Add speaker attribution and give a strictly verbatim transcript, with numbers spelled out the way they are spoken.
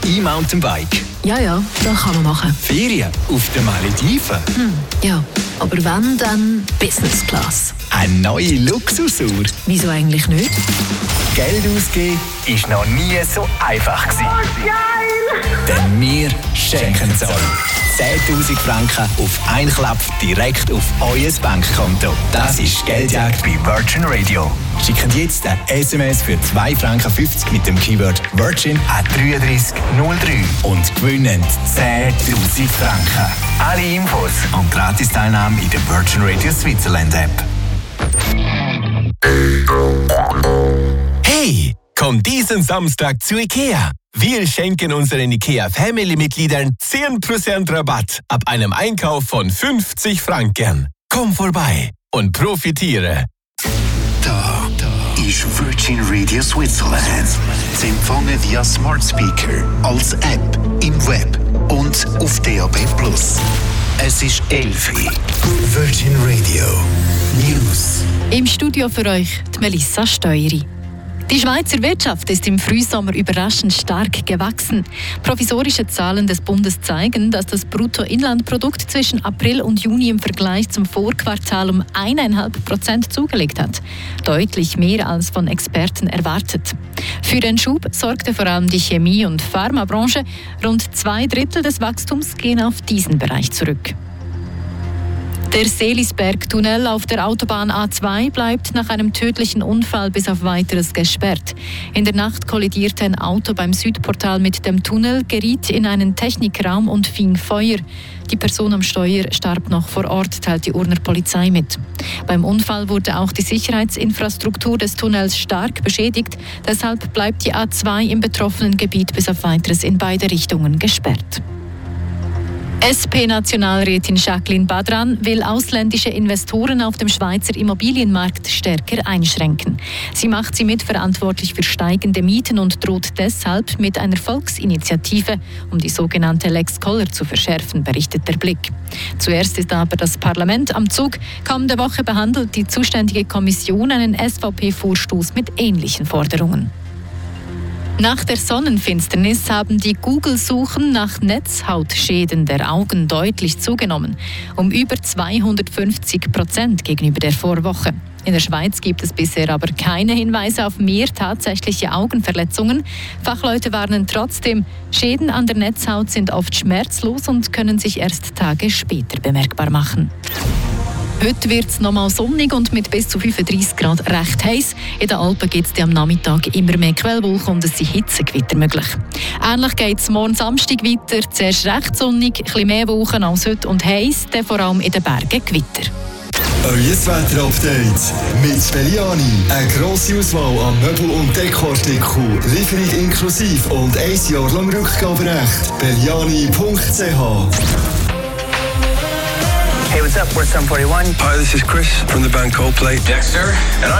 Speaker 1: E-Mountainbike.
Speaker 2: Ja, ja, das kann man machen.
Speaker 1: Ferien auf den Malediven.
Speaker 2: Hm, ja, aber wenn, dann Business Class.
Speaker 1: Eine neue Luxusuhr.
Speaker 2: Wieso eigentlich nicht?
Speaker 1: Geld ausgeben ist noch nie so einfach gewesen.
Speaker 3: Oh, geil!
Speaker 1: Denn wir schenken es euch. zehntausend Franken auf einen Klapp direkt auf euer Bankkonto. Das ist Geldjagd bei Virgin Radio. Schickt jetzt ein S M S für zwei Franken fünfzig mit dem Keyword Virgin an drei drei null drei und gewinnen zehntausend Franken. Alle Infos und Gratis-Teilnahme in der Virgin Radio Switzerland App.
Speaker 4: Hey, komm diesen Samstag zu IKEA. Wir schenken unseren IKEA-Family-Mitgliedern zehn Prozent Rabatt ab einem Einkauf von fünfzig Franken. Komm vorbei und profitiere.
Speaker 5: Da, da ist Virgin Radio Switzerland. Sie empfangen via Smart Speaker, als App, im Web und auf D A B plus. Es ist elf Uhr. Virgin Radio News.
Speaker 2: Im Studio für euch die Melissa Steueri. Die Schweizer Wirtschaft ist im Frühsommer überraschend stark gewachsen. Provisorische Zahlen des Bundes zeigen, dass das Bruttoinlandprodukt zwischen April und Juni im Vergleich zum Vorquartal um eins Komma fünf Prozent zugelegt hat. Deutlich mehr als von Experten erwartet. Für den Schub sorgte vor allem die Chemie- und Pharmabranche. Rund zwei Drittel des Wachstums gehen auf diesen Bereich zurück. Der Seelisberg-Tunnel auf der Autobahn A zwei bleibt nach einem tödlichen Unfall bis auf Weiteres gesperrt. In der Nacht kollidierte ein Auto beim Südportal mit dem Tunnel, geriet in einen Technikraum und fing Feuer. Die Person am Steuer starb noch vor Ort, teilt die Urner Polizei mit. Beim Unfall wurde auch die Sicherheitsinfrastruktur des Tunnels stark beschädigt. Deshalb bleibt die A zwei im betroffenen Gebiet bis auf Weiteres in beide Richtungen gesperrt. S P-Nationalrätin Jacqueline Badran will ausländische Investoren auf dem Schweizer Immobilienmarkt stärker einschränken. Sie macht sie mitverantwortlich für steigende Mieten und droht deshalb mit einer Volksinitiative, um die sogenannte Lex Koller zu verschärfen, berichtet der Blick. Zuerst ist aber das Parlament am Zug. Kommende Woche behandelt die zuständige Kommission einen S V P-Vorstoß mit ähnlichen Forderungen. Nach der Sonnenfinsternis haben die Google-Suchen nach Netzhautschäden der Augen deutlich zugenommen, um über zweihundertfünfzig Prozent gegenüber der Vorwoche. In der Schweiz gibt es bisher aber keine Hinweise auf mehr tatsächliche Augenverletzungen. Fachleute warnen trotzdem, Schäden an der Netzhaut sind oft schmerzlos und können sich erst Tage später bemerkbar machen. Heute wird es nochmal sonnig und mit bis zu fünfunddreissig Grad recht heiß. In den Alpen gibt es am Nachmittag immer mehr Quellwolken und es sind Hitzegewitter möglich. Ähnlich geht es morgen Samstag weiter. Zuerst recht sonnig, ein bisschen mehr Wolken als heute und heiß, dann vor allem in den Bergen Gewitter.
Speaker 6: Euer Wetter-Update mit Belliani. Eine grosse Auswahl an Möbel- und Dekoartikeln. Lieferung inklusive und ein Jahr lang Rückgaberecht. Belliani punkt c h.
Speaker 7: Hey, what's up? We're Sum forty-one.
Speaker 8: Hi, this is Chris from the band Coldplay.
Speaker 9: Dexter. And